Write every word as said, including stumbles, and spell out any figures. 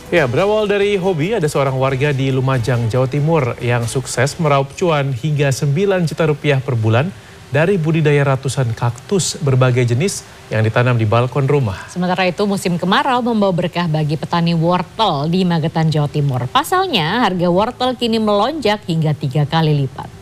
Ya, berawal dari hobi, ada seorang warga di Lumajang, Jawa Timur yang sukses meraup cuan hingga sembilan juta rupiah per bulan dari budidaya ratusan kaktus berbagai jenis yang ditanam di balkon rumah. Sementara itu musim kemarau membawa berkah bagi petani wortel di Magetan, Jawa Timur. Pasalnya harga wortel kini melonjak hingga tiga kali lipat.